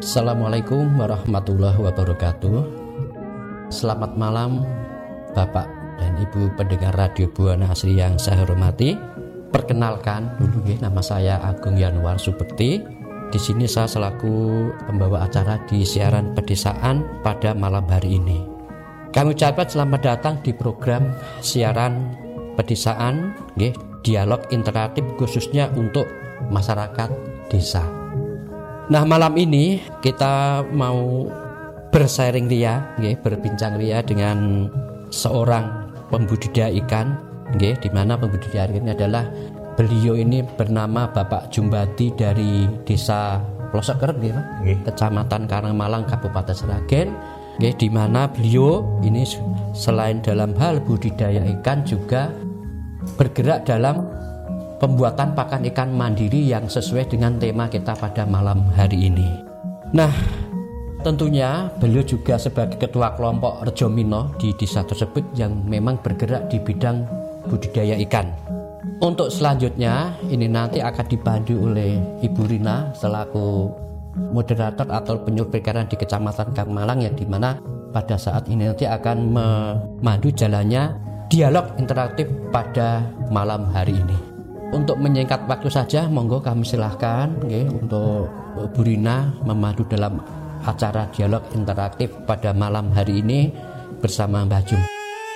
Assalamualaikum warahmatullahi wabarakatuh. Selamat malam Bapak dan Ibu pendengar Radio Buana Asri yang saya hormati. Perkenalkan dulu nama saya Agung Yanuar Subekti. Di sini saya selaku pembawa acara di siaran pedesaan pada malam hari ini. Kami ucapkan selamat datang di program siaran pedesaan, dialog interaktif khususnya untuk masyarakat desa. Nah, malam ini kita mau bersharing ria, berbincang ria dengan seorang pembudidaya ikan, di mana pembudidaya ikan ini adalah beliau ini bernama Bapak Jumbati dari Desa Plosok Kerep, Kecamatan Karangmalang, Kabupaten Sragen, di mana beliau ini selain dalam hal budidaya ikan juga bergerak dalam pembuatan pakan ikan mandiri yang sesuai dengan tema kita pada malam hari ini. Nah, tentunya beliau juga sebagai ketua kelompok Rejomino di desa tersebut yang memang bergerak di bidang budidaya ikan. Untuk selanjutnya ini nanti akan dibantu oleh Ibu Rina selaku moderator atau penyuluh perikanan di Kecamatan Karangmalang, yang dimana pada saat ini nanti akan memandu jalannya dialog interaktif pada malam hari ini. Untuk menyingkat waktu saja, monggo kami silahkan untuk Bu Rina memandu dalam acara dialog interaktif pada malam hari ini bersama Mbah Jum.